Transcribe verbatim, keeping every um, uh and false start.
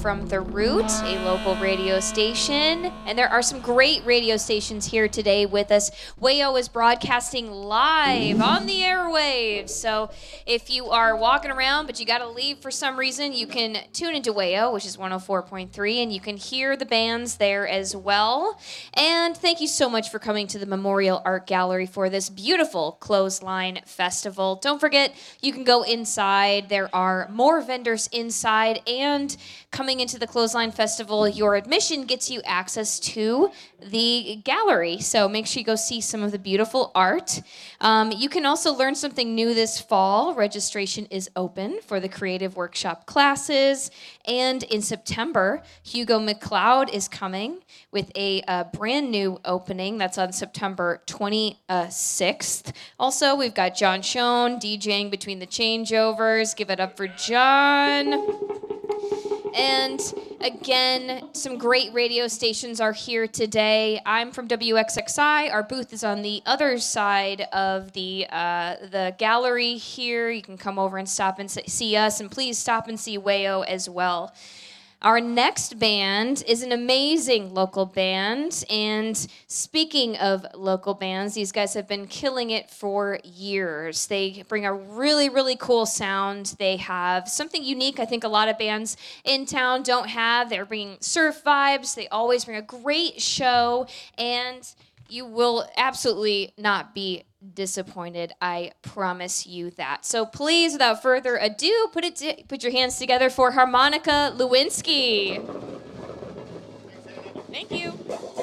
from The Root, a local radio station. And there are some great radio stations here today with us. WAYO is broadcasting live on the airwaves. So if you are walking around but you got to leave for some reason, you can tune into WAYO, which is one oh four point three, and you can hear the bands there as well. And thank you so much for coming to the Memorial Art Gallery for this beautiful Clothesline Festival. Don't forget, you can go inside. There are more vendors inside, and coming into the Clothesline Festival, your admission gets you access to the gallery. So make sure you go see some of the beautiful art. Um, you can also learn something new this fall. Registration is open for the Creative Workshop classes. And in September, Hugo McLeod is coming with a uh, brand new opening. That's on September twenty-sixth. Also, we've got John Schoen DJing between the changeovers. Give it up for John. And again, some great radio stations are here today. I'm from W X X I. Our booth is on the other side of the uh, the gallery here. You can come over and stop and see us, and please stop and see WAYO as well. Our next band is an amazing local band, and speaking of local bands, these guys have been killing it for years. They bring a really, really cool sound. They have something unique I think a lot of bands in town don't have. They're bringing surf vibes. They always bring a great show, and you will absolutely not be disappointed. I promise you that. So please, without further ado, put it to, put your hands together for Harmonica Lewinsky. Thank you.